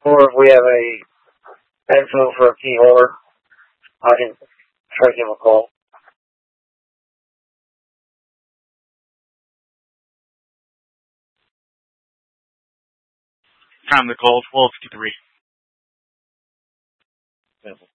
Or if we have a info for a key holder, I can try to give him a call. Time to call 12:53.